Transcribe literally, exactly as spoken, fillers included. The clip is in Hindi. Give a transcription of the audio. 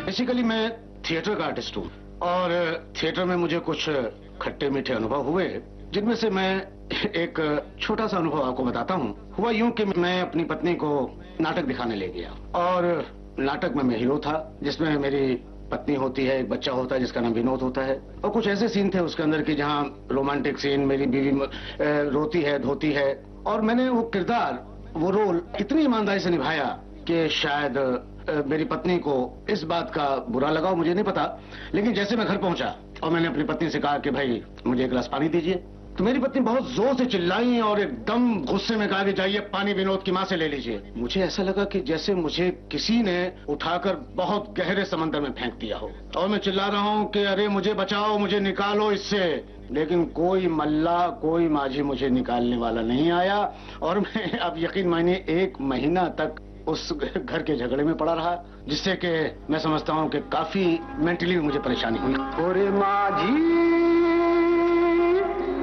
बेसिकली मैं थिएटर का आर्टिस्ट हूँ और थिएटर में मुझे कुछ खट्टे मीठे अनुभव हुए, जिनमें से मैं एक छोटा सा अनुभव आपको बताता हूँ। हुआ यूं कि मैं अपनी पत्नी को नाटक दिखाने ले गया और नाटक में मैं हीरो था, जिसमें मेरी पत्नी होती है, एक बच्चा होता है जिसका नाम विनोद होता है, और कुछ ऐसे सीन थे उसके अंदर की जहाँ रोमांटिक सीन, मेरी बीवी रोती है, धोती है, और मैंने वो किरदार, वो रोल इतनी ईमानदारी से निभाया कि शायद मेरी पत्नी को इस बात का बुरा लगा, मुझे नहीं पता। लेकिन जैसे मैं घर पहुंचा और मैंने अपनी पत्नी से कहा कि भाई मुझे एक गिलास पानी दीजिए, तो मेरी पत्नी बहुत जोर से चिल्लाई और एकदम गुस्से में कहा कि जाइए पानी विनोद की माँ से ले लीजिए। मुझे ऐसा लगा कि जैसे मुझे किसी ने उठाकर बहुत गहरे समंदर में फेंक दिया हो, और मैं चिल्ला रहा हूँ कि अरे मुझे बचाओ, मुझे निकालो इससे। लेकिन कोई मल्ला, कोई माझी मुझे निकालने वाला नहीं आया, और मैं अब यकीन मानिए एक महीना तक उस घर के झगड़े में पड़ा रहा, जिससे कि मैं समझता हूँ कि काफी मेंटली मुझे परेशानी हुई। माझी